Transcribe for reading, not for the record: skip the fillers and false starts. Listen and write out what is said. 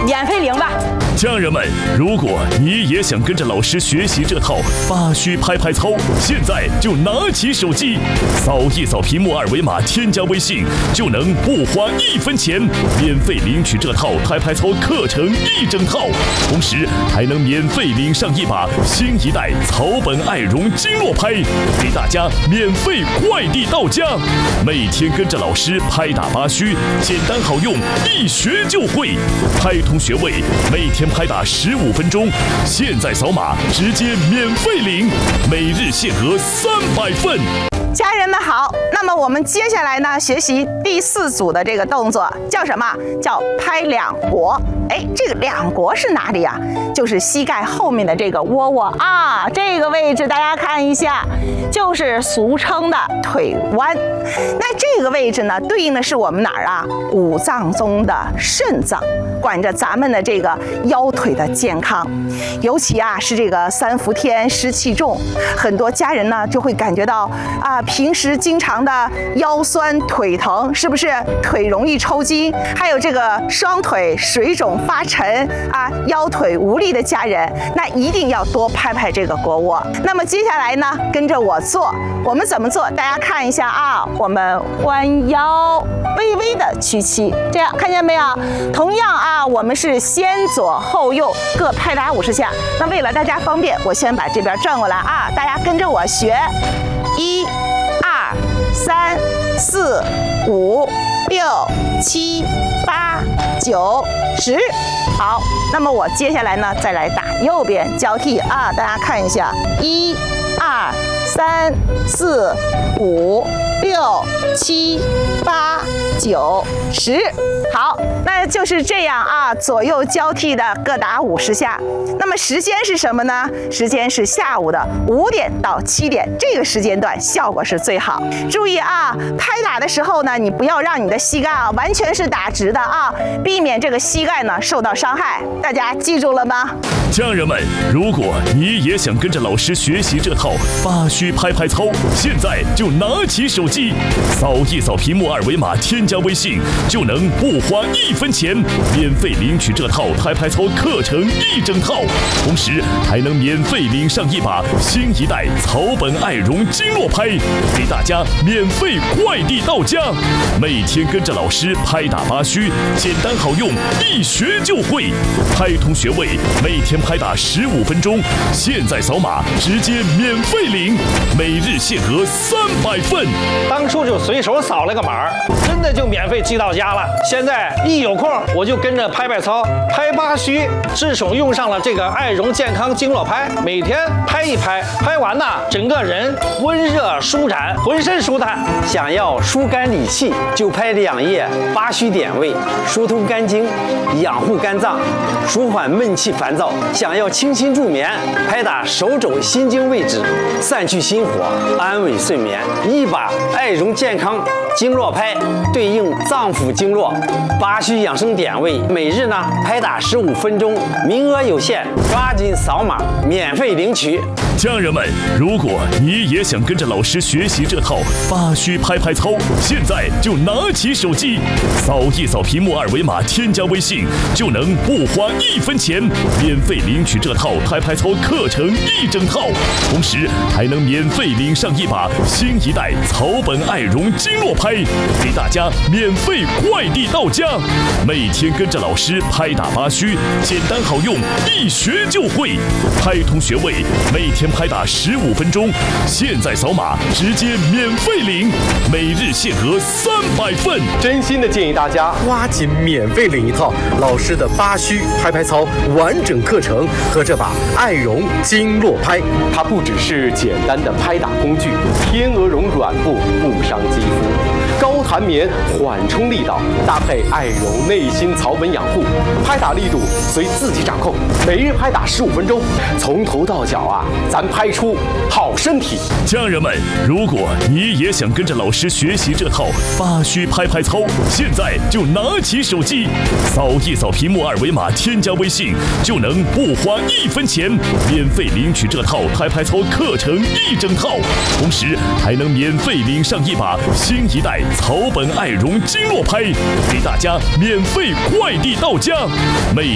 免费领吧。 家人们，如果你也想跟着老师学习这套八虚拍拍操，现在就拿起手机，扫一扫屏幕二维码，添加微信，就能不花1分钱，免费领取这套拍拍操课程1整套，同时还能免费领上一把新一代草本爱绒经络拍，给大家免费快递到家。每天跟着老师拍打八虚，简单好用，一学就会。拍通穴位，每天拍打15分钟，现在扫码直接免费领，每日限额300份。 家人们好，那么我们接下来呢，学习第4组的这个动作叫什么？叫拍两国。这个两国是哪里啊？就是膝盖后面的这个窝窝啊，这个位置大家看一下，就是俗称的腿弯。那这个位置呢，对应的是我们哪儿啊？五脏中的肾脏，管着咱们的这个腰腿的健康。尤其啊是这个3伏天湿气重，很多家人呢就会感觉到平时经常的腰酸腿疼，是不是腿容易抽筋？还有这个双腿水肿发沉腰腿无力的家人，那一定要多拍拍这个腘窝。那么接下来呢，跟着我做，我们怎么做？大家看一下啊，我们弯腰，微微的屈膝，这样看见没有？同样啊，我们是先左后右各拍打50下。那为了大家方便，我先把这边转过来啊，大家跟着我学，1、2、3、4、5、6、7、8、9、10。好，那么我接下来呢，再来打右边交替啊，大家看一下，1、2、3、4、5、6、7、8、9、10。好，那就是这样啊，左右交替的各打50下。那么时间是什么呢？时间是下午的5点到7点，这个时间段效果是最好。注意啊，拍打的时候呢，你不要让你的膝盖完全是打直的啊，避免这个膝盖呢受到伤害。大家记住了吗？ 家人们，如果你也想跟着老师学习这套八虚拍拍操，现在就拿起手机，扫一扫屏幕二维码，添加微信，就能不花1分钱，免费领取这套拍拍操课程1整套，同时还能免费领上一把新一代草本爱绒经络拍，给大家免费快递到家。每天跟着老师拍打八虚，简单好用，一学就会。拍通穴位，每天拍打15分钟，现在扫码直接免费领，每日限额300份。 当初就随手扫了个码，真的就免费寄到家了。现在一有空我就跟着拍拍操，拍八虚，自从用上了这个爱绒健康经络拍，每天拍一拍，拍完呐，整个人温热舒展，浑身舒坦。 想要疏肝理气，就拍2页八虚点位，疏通肝经，养护肝脏，舒缓闷气烦躁。想要清心助眠，拍打手肘心经位置，散去心火，安稳睡眠。一把爱绒健康经络拍对应脏腑经络八虚养生点位，每日呢拍打15分钟，名额有限，抓紧扫码免费领取。 家人们，如果你也想跟着老师学习这套八虚拍拍操，现在就拿起手机，扫一扫屏幕二维码，添加微信，就能不花1分钱，免费领取这套拍拍操课程1整套，同时还能免费领上一把新一代草本爱绒经络拍，给大家免费快递到家。每天跟着老师拍打八虚，简单好用，一学就会。拍通穴位，每天拍打15分钟，现在扫码直接免费领，每日限额300份。 真心的建议大家抓紧免费领一套老师的八虚拍拍操完整课程和这把爱绒经络拍。它不只是简单的拍打工具，天鹅绒软布不伤肌肤，高弹棉缓冲力道，搭配爱绒内心草本养护，拍打力度随自己掌控。每日拍打15分钟，从头到脚咱拍出好身体。 家人们，如果你也想跟着老师学习这套八虚拍拍操，现在就拿起手机，扫一扫屏幕二维码，添加微信，就能不花1分钱，免费领取这套拍拍操课程1整套，同时还能免费领上一把新一代草本爱绒经络拍，给大家免费快递到家。每